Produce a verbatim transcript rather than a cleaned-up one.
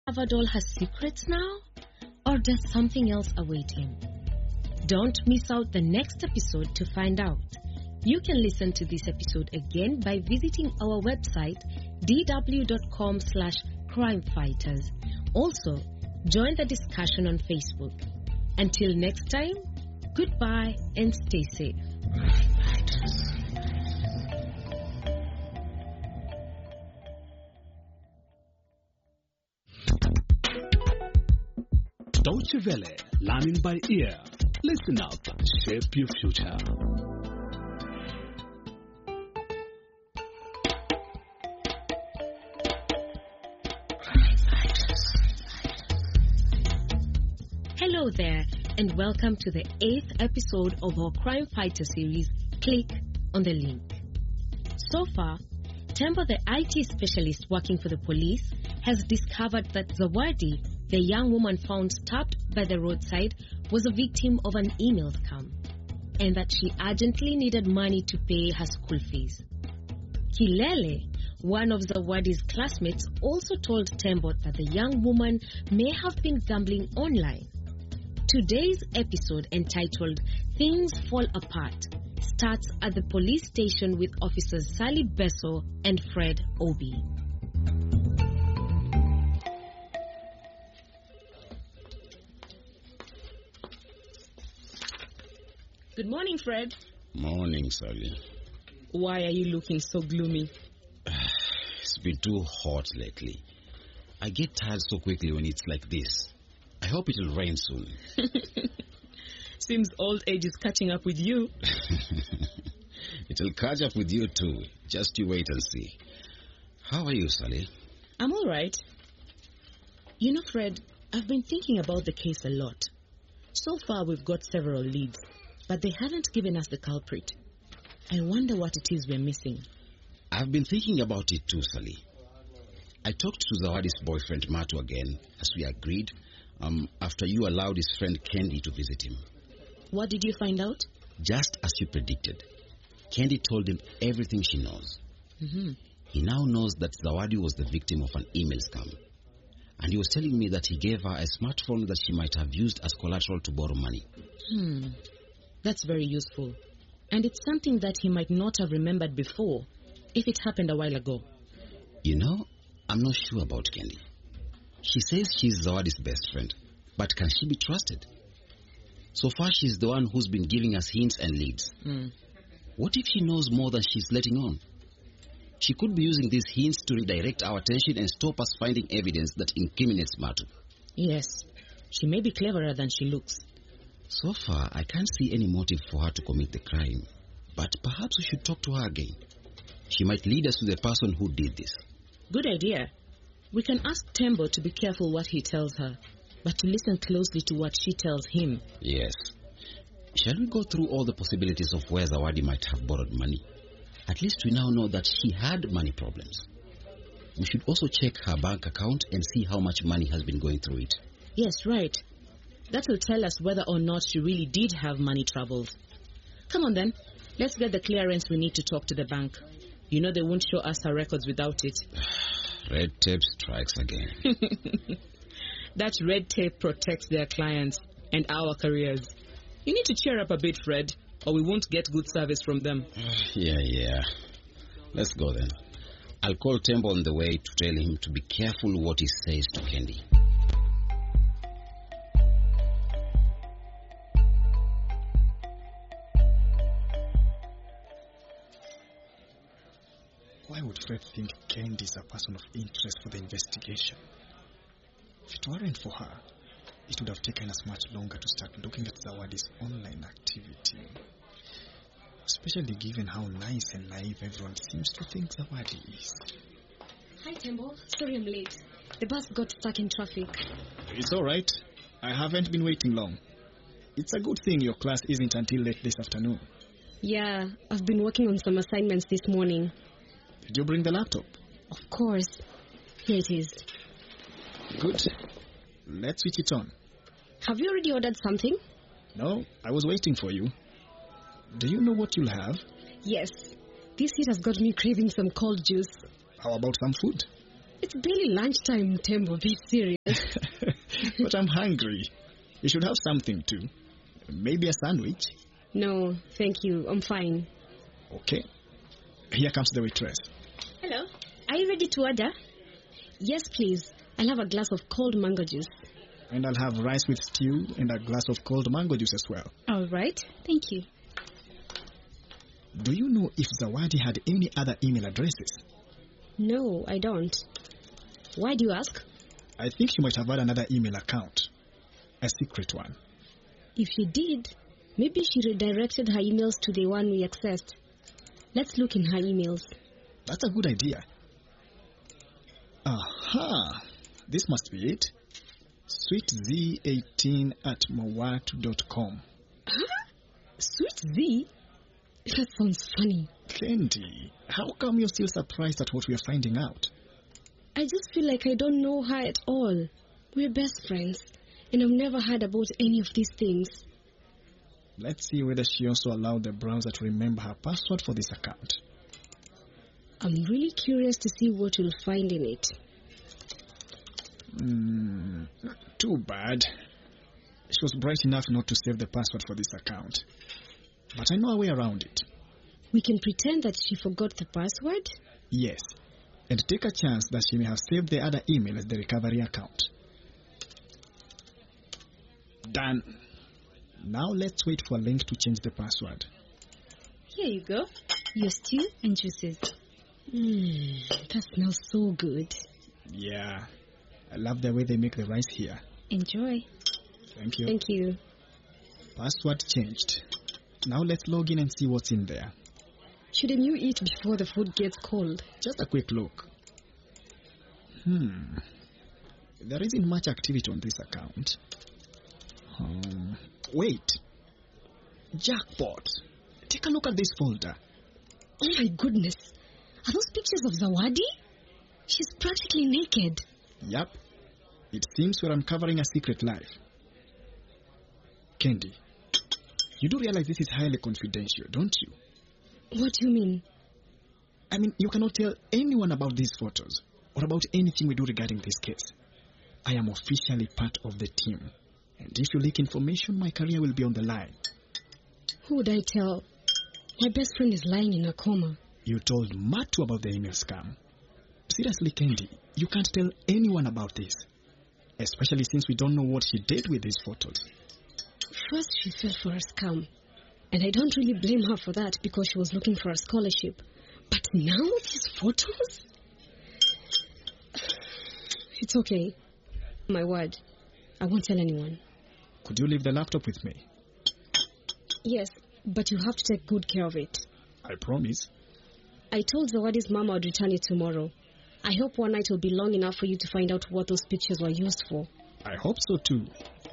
discovered all her secrets now? Or does something else await him? Don't miss out the next episode to find out. You can listen to this episode again by visiting our website d w dot com slash crime fighters. Also, join the discussion on Facebook. Until next time, goodbye and stay safe. Deutsche Welle, learning by ear. Listen up, shape your future. Hello there, and welcome to the eighth episode of our Crime Fighter series, Click on the Link. So far, Tembo, the I T specialist working for the police, has discovered that Zawadi, the young woman found stabbed by the roadside, was a victim of an email scam, and that she urgently needed money to pay her school fees. Kilele, one of Zawadi's classmates, also told Tembo that the young woman may have been gambling online. Today's episode, entitled Things Fall Apart, starts at the police station with officers Sally Besso and Fred Obi. Good morning, Fred. Morning, Sally. Why are you looking so gloomy? It's been too hot lately. I get tired so quickly when it's like this. I hope it'll rain soon. Seems old age is catching up with you. It'll catch up with you too. Just you wait and see. How are you, Sally? I'm all right. You know, Fred, I've been thinking about the case a lot. So far, we've got several leads, but they haven't given us the culprit. I wonder what it is we're missing. I've been thinking about it too, Sally. I talked to Zawadi's boyfriend, Matu, again, as we agreed, um, after you allowed his friend Candy to visit him. What did you find out? Just as you predicted. Candy told him everything she knows. Mm-hmm. He now knows that Zawadi was the victim of an email scam. And he was telling me that he gave her a smartphone that she might have used as collateral to borrow money. Hmm. That's very useful. And it's something that he might not have remembered before, if it happened a while ago. You know, I'm not sure about Candy. She says she's Zawadi's best friend, but can she be trusted? So far, she's the one who's been giving us hints and leads. Mm. What if she knows more than she's letting on? She could be using these hints to redirect our attention and stop us finding evidence that incriminates Matu. Yes, she may be cleverer than she looks. So far, I can't see any motive for her to commit the crime. But perhaps we should talk to her again. She might lead us to the person who did this. Good idea. We can ask Tembo to be careful what he tells her, but to listen closely to what she tells him. Yes. Shall we go through all the possibilities of where Zawadi might have borrowed money? At least we now know that she had money problems. We should also check her bank account and see how much money has been going through it. Yes, right. That will tell us whether or not she really did have money troubles. Come on then, let's get the clearance we need to talk to the bank. You know they won't show us her records without it. Red tape strikes again. That red tape protects their clients and our careers. You need to cheer up a bit, Fred, or we won't get good service from them. Yeah, yeah. Let's go then. I'll call Tembo on the way to tell him to be careful what he says to Candy. Why would Fred think Candy is a person of interest for the investigation? If it weren't for her, it would have taken us much longer to start looking at Zawadi's online activity. Especially given how nice and naive everyone seems to think Zawadi is. Hi, Tembo. Sorry I'm late. The bus got stuck in traffic. It's all right. I haven't been waiting long. It's a good thing your class isn't until late this afternoon. Yeah, I've been working on some assignments this morning. Did you bring the laptop? Of course. Here it is. Good. Let's switch it on. Have you already ordered something? No, I was waiting for you. Do you know what you'll have? Yes. This heat has got me craving some cold juice. How about some food? It's barely lunchtime, Tembo. Be serious. But I'm hungry. You should have something too. Maybe a sandwich. No, thank you. I'm fine. Okay. Here comes the waitress. Hello. Are you ready to order? Yes, please. I'll have a glass of cold mango juice. And I'll have rice with stew and a glass of cold mango juice as well. All right. Thank you. Do you know if Zawadi had any other email addresses? No, I don't. Why do you ask? I think she might have had another email account. A secret one. If she did, maybe she redirected her emails to the one we accessed. Let's look in her emails. That's a good idea. Aha! This must be it. sweet z eighteen at mawatu dot com. Huh? Sweet Z? That sounds funny. Candy, how come you're still surprised at what we are finding out? I just feel like I don't know her at all. We're best friends, and I've never heard about any of these things. Let's see whether she also allowed the browser to remember her password for this account. I'm really curious to see what you'll find in it. Hmm, too bad. She was bright enough not to save the password for this account. But I know a way around it. We can pretend that she forgot the password? Yes, and take a chance that she may have saved the other email as the recovery account. Done. Now let's wait for a link to change the password. Here you go. Your stew and juices. Mmm, that smells so good. Yeah, I love the way they make the rice here. Enjoy. Thank you. Thank you. Password changed. Now let's log in and see what's in there. Shouldn't you eat before the food gets cold? Just a quick look. Hmm. There isn't much activity on this account. Um, wait. Jackpot. Take a look at this folder. Oh my goodness. Are those pictures of Zawadi? She's practically naked. Yup. It seems we're uncovering a secret life. Candy, you do realize this is highly confidential, don't you? What do you mean? I mean, you cannot tell anyone about these photos or about anything we do regarding this case. I am officially part of the team. And if you leak information, my career will be on the line. Who would I tell? My best friend is lying in a coma. You told Matu about the email scam. Seriously, Candy, you can't tell anyone about this. Especially since we don't know what she did with these photos. First, she fell for a scam. And I don't really blame her for that because she was looking for a scholarship. But now these photos? It's okay. My word. I won't tell anyone. Could you leave the laptop with me? Yes, but you have to take good care of it. I promise. I told Zawadi's mom I'd return it tomorrow. I hope one night will be long enough for you to find out what those pictures were used for. I hope so too.